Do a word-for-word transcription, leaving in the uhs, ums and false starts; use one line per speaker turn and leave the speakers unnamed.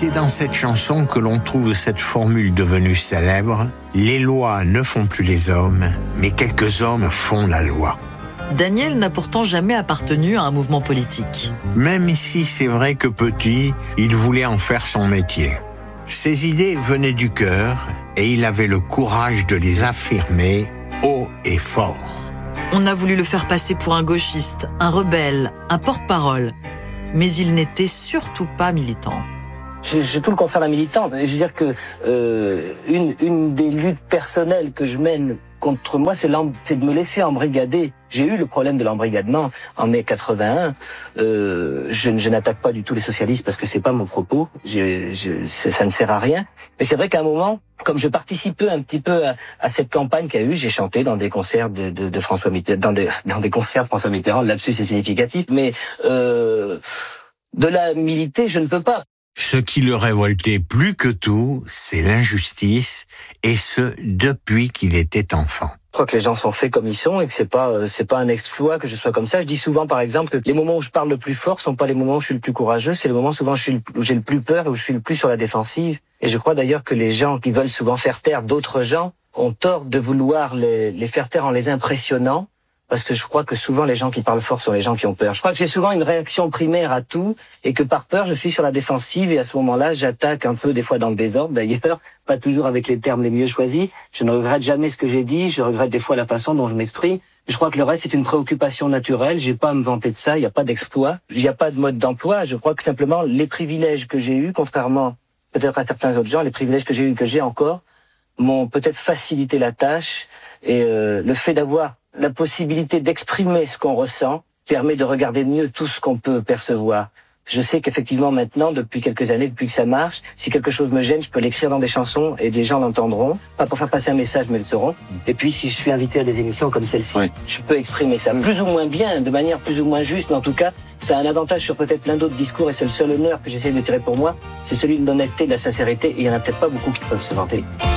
C'est dans cette chanson que l'on trouve cette formule devenue célèbre « Les lois ne font plus les hommes, mais quelques hommes font la loi ».
Daniel n'a pourtant jamais appartenu à un mouvement politique.
Même si c'est vrai que petit, il voulait en faire son métier. Ses idées venaient du cœur et il avait le courage de les affirmer haut et fort.
On a voulu le faire passer pour un gauchiste, un rebelle, un porte-parole. Mais il n'était surtout pas militant.
J'ai, j'ai tout le contraire d'un militant. Je veux dire que euh, une, une des luttes personnelles que je mène contre moi, c'est, c'est de me laisser embrigader. J'ai eu le problème de l'embrigadement en mai quatre-vingt-un. Euh, je, je n'attaque pas du tout les socialistes parce que c'est pas mon propos. Je, je, ça ne sert à rien. Mais c'est vrai qu'à un moment, comme je participais un petit peu à, à cette campagne qu'il y a eu, j'ai chanté dans des concerts de, de, de François Mitterrand, dans des, dans des concerts de François Mitterrand. Le lapsus est significatif, mais euh, de la militer, je ne peux pas.
Ce qui le révoltait plus que tout, c'est l'injustice, et ce, depuis qu'il était enfant.
Je crois que les gens sont faits comme ils sont et que c'est pas euh, c'est pas un exploit que je sois comme ça. Je dis souvent, par exemple, que les moments où je parle le plus fort sont pas les moments où je suis le plus courageux, c'est les moments souvent où, je suis le, où j'ai le plus peur et où je suis le plus sur la défensive. Et je crois d'ailleurs que les gens qui veulent souvent faire taire d'autres gens ont tort de vouloir les, les faire taire en les impressionnant. Parce que je crois que souvent les gens qui parlent fort sont les gens qui ont peur. Je crois que j'ai souvent une réaction primaire à tout et que par peur je suis sur la défensive et à ce moment-là j'attaque un peu des fois dans le désordre d'ailleurs, pas toujours avec les termes les mieux choisis. Je ne regrette jamais ce que j'ai dit, je regrette des fois la façon dont je m'exprime. Je crois que le reste c'est une préoccupation naturelle, j'ai pas à me vanter de ça, il n'y a pas d'exploit, il n'y a pas de mode d'emploi. Je crois que simplement les privilèges que j'ai eus, contrairement peut-être à certains autres gens, les privilèges que j'ai eus, que j'ai encore, m'ont peut-être facilité la tâche et euh, le fait d'avoir la possibilité d'exprimer ce qu'on ressent permet de regarder mieux tout ce qu'on peut percevoir. Je sais qu'effectivement maintenant, depuis quelques années, depuis que ça marche, si quelque chose me gêne, je peux l'écrire dans des chansons et des gens l'entendront. Pas pour faire passer un message, mais le sauront. Et puis si je suis invité à des émissions comme celle-ci, oui, je peux exprimer ça plus ou moins bien, de manière plus ou moins juste, mais en tout cas, ça a un avantage sur peut-être plein d'autres discours et c'est le seul honneur que j'essaie de tirer pour moi, c'est celui de l'honnêteté, de la sincérité, et il y en a peut-être pas beaucoup qui peuvent se vanter.